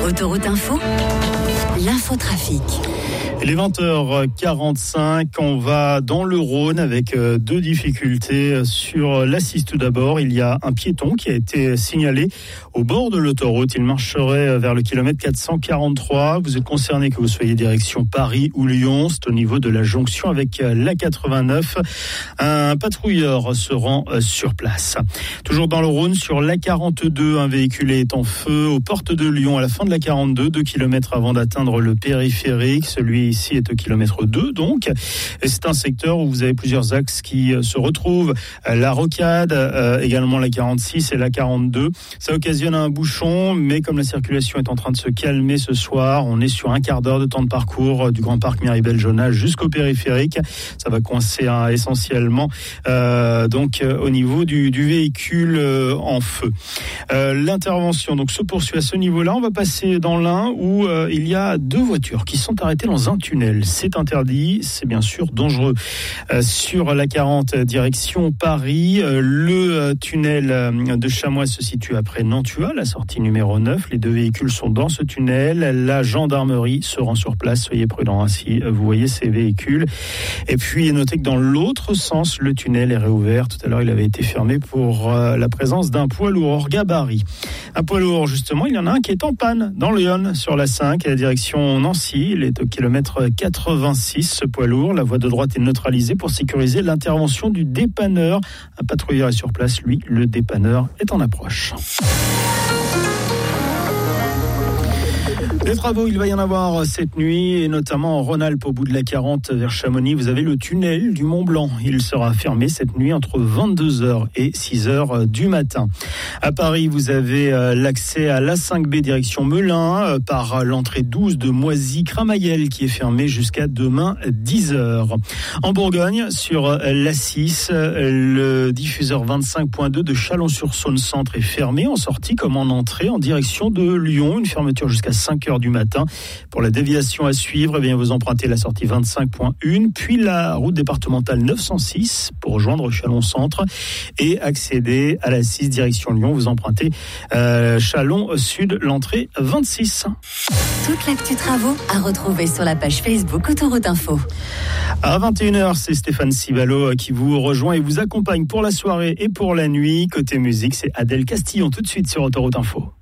Autoroute Info, l'infotrafic. Il est 20h45, on va dans le Rhône avec deux difficultés sur l'A6 tout d'abord. Il y a un piéton qui a été signalé au bord de l'autoroute. Il marcherait vers le kilomètre 443. Vous êtes concerné que vous soyez direction Paris ou Lyon. C'est au niveau de la jonction avec l'A89. Un patrouilleur se rend sur place. Toujours dans le Rhône, sur l'A42, un véhicule est en feu aux portes de Lyon à la fin de l'A42, 2 km avant d'atteindre le périphérique. Celui ici est au kilomètre 2 donc. Et c'est un secteur où vous avez plusieurs axes qui se retrouvent. La Rocade, également la 46 et la 42. Ça occasionne un bouchon, mais comme la circulation est en train de se calmer ce soir, on est sur un quart d'heure de temps de parcours du Grand Parc Miribel-Jonage jusqu'au périphérique. Ça va coincer essentiellement au niveau du véhicule en feu. L'intervention donc se poursuit à ce niveau-là. On va passer dans l'Ain où il y a deux voitures qui sont arrêtées dans un tunnel. C'est interdit, c'est bien sûr dangereux. Sur la 40 direction Paris, le tunnel de Chamois se situe après Nantua, la sortie numéro 9. Les deux véhicules sont dans ce tunnel. La gendarmerie se rend sur place. Soyez prudents si vous voyez ces véhicules. Et puis, notez que dans l'autre sens, le tunnel est réouvert. Tout à l'heure, il avait été fermé pour la présence d'un poids lourd hors gabarit. Un poids lourd, justement, il y en a un qui est en panne dans l'Yonne sur la 5 à la direction Nancy. Il est au kilomètre 86, ce poids lourd. La voie de droite est neutralisée pour sécuriser l'intervention du dépanneur. Un patrouilleur est sur place, lui, le dépanneur est en approche. Des travaux, il va y en avoir cette nuit, et notamment en Rhône-Alpes, au bout de la 40 vers Chamonix. Vous avez le tunnel du Mont-Blanc. Il sera fermé cette nuit entre 22h et 6h du matin. À Paris, vous avez l'accès à l'A5B direction Melun par l'entrée 12 de Moisy-Cramayel qui est fermée jusqu'à demain 10h. En Bourgogne, sur l'A6, le diffuseur 25.2 de Chalon-sur-Saône Centre est fermé en sortie comme en entrée en direction de Lyon. Une fermeture jusqu'à 5h du matin. Pour la déviation à suivre, vous empruntez la sortie 25.1, puis la route départementale 906 pour rejoindre Chalon-Centre et accéder à la 6 direction Lyon. Vous empruntez Chalon Sud, l'entrée 26. Toute l'actu travaux à retrouver sur la page Facebook Autoroute Info. À 21h, c'est Stéphane Cibalo qui vous rejoint et vous accompagne pour la soirée et pour la nuit. Côté musique, c'est Adèle Castillon tout de suite sur Autoroute Info.